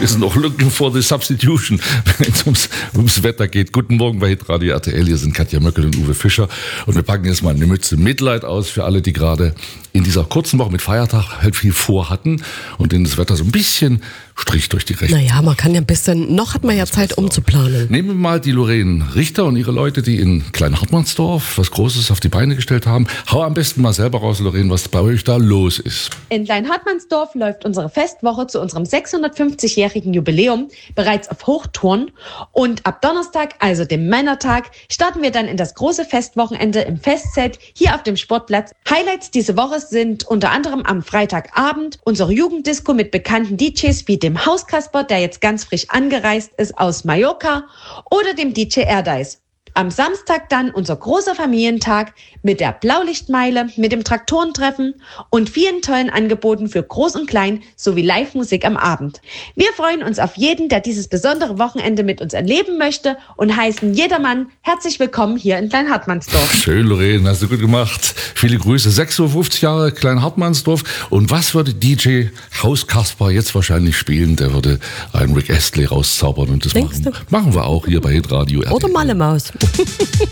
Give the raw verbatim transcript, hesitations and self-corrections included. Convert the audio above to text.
Wir sind noch looking for the substitution, wenn es ums, ums Wetter geht. Guten Morgen bei Hitradio R T L. Hier sind Katja Möckel und Uwe Fischer. Und wir packen jetzt mal eine Mütze Mitleid aus für alle, die gerade in dieser kurzen Woche mit Feiertag halt viel vorhatten und denen das Wetter so ein bisschen Strich durch die Rechnung. Naja, man kann ja ein bisschen, noch hat man ja Zeit umzuplanen. Nehmen wir mal die Lorraine Richter und ihre Leute, die in Klein-Hartmannsdorf was Großes auf die Beine gestellt haben. Hau am besten mal selber raus, Lorraine, was bei euch da los ist. In Klein-Hartmannsdorf läuft unsere Festwoche zu unserem sechshundertfünfzigjährigen Jubiläum bereits auf Hochtouren. Und ab Donnerstag, also dem Männertag, starten wir dann in das große Festwochenende im Festzelt hier auf dem Sportplatz. Highlights diese Woche sind unter anderem am Freitagabend unsere Jugenddisco mit bekannten D Js wie dem Hauskasper, der jetzt ganz frisch angereist ist aus Mallorca, oder dem D J Erdeis. Am Samstag dann unser großer Familientag mit der Blaulichtmeile, mit dem Traktorentreffen und vielen tollen Angeboten für Groß und Klein sowie Live-Musik am Abend. Wir freuen uns auf jeden, der dieses besondere Wochenende mit uns erleben möchte und heißen jedermann herzlich willkommen hier in Klein-Hartmannsdorf. Schön, Lorraine, hast du gut gemacht. Viele Grüße. sechsundfünfzig Jahre Klein-Hartmannsdorf. Und was würde D J Hauskasper jetzt wahrscheinlich spielen? Der würde einen Rick Astley rauszaubern und das machen, machen wir auch hier bei Hitradio R T L. Oder Malle Maus.